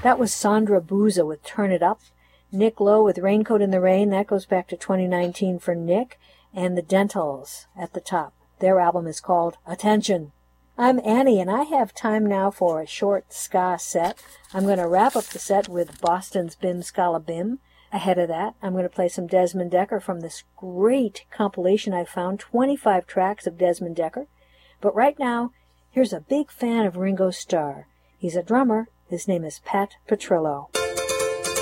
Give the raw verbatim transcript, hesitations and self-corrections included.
That was Sandra Bouza with Turn It Up. Nick Lowe with Raincoat in the Rain. That goes back to twenty nineteen for Nick. And the Dentals at the top. Their album is called Attention. I'm Annie, and I have time now for a short ska set. I'm going to wrap up the set with Boston's Bim Scala Bim. Ahead of that, I'm going to play some Desmond Dekker from this great compilation I found, twenty-five tracks of Desmond Dekker. But right now, here's a big fan of Ringo Starr. He's a drummer. His name is Pat Petrillo.